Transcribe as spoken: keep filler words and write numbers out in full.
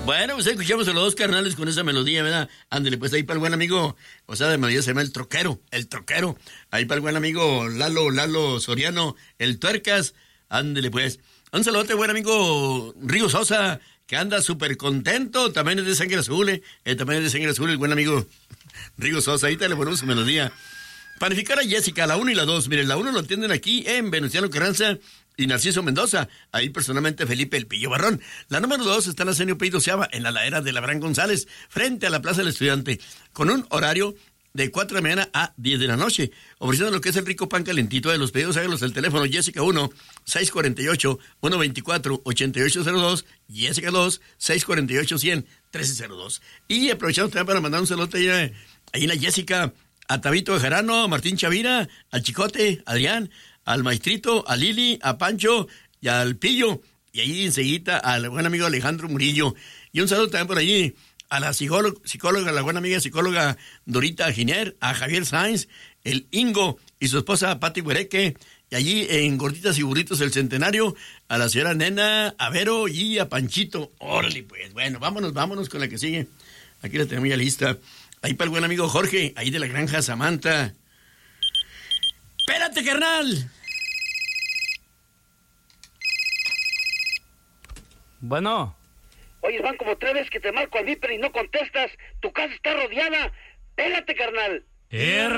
Bueno, pues escuchamos a los dos carnales con esa melodía, ¿verdad? Ándale, pues ahí para el buen amigo, o sea, de melodía se llama El Troquero, El Troquero. Ahí para el buen amigo Lalo, Lalo Soriano, El Tuercas. Ándale, pues. Un saludote, buen amigo Rigo Sosa, que anda súper contento. También es de sangre azul, ¿eh? eh también es de sangre azul el buen amigo Rigo Sosa. Ahí te le ponemos su melodía. Panificar a Jessica, la uno y la dos. Miren, la uno lo atienden aquí en Venustiano Carranza y Narciso Mendoza. Ahí personalmente Felipe El Pillo Barrón. La número dos está en la Senio Pei doceava, en la ladera de Labrán González, frente a la Plaza del Estudiante, con un horario de cuatro de la mañana a diez de la noche, ofreciendo lo que es el rico pan calentito. De los pedidos, háganlos al teléfono Jessica uno, seis cuatro ocho, uno dos cuatro, ocho ocho cero dos, Jessica dos, seis cuatro ocho, cien, trece cero dos. Y aprovechamos también para mandar un saludo ahí, ahí en la Jessica, a Tabito de Jarano, a Martín Chavira, al Chicote, a Adrián, al Maestrito, a Lili, a Pancho y al Pillo, y ahí enseguida al buen amigo Alejandro Murillo. Y un saludo también por allí a la psicóloga, psicóloga, la buena amiga psicóloga Dorita Giner, a Javier Sáenz, el Ingo y su esposa Pati Huereque, y allí en Gorditas y Burritos el Centenario, a la señora Nena, a Vero y a Panchito. Órale, pues, bueno, vámonos, vámonos con la que sigue. Aquí la tenemos ya lista. Ahí para el buen amigo Jorge, ahí de la granja Samantha. ¡Espérate, carnal! Bueno. Oye, van como tres veces que te marco a mí, pero y no contestas. Tu casa está rodeada. Pégate, carnal. R.